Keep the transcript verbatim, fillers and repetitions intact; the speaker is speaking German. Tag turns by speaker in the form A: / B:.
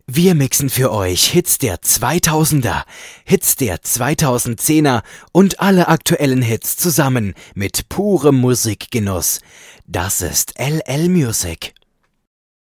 A: Wir mixen für euch Hits der zweitausender, Hits der zweitausendzehner und alle aktuellen Hits zusammen mit purem Musikgenuss. Das ist L L Music.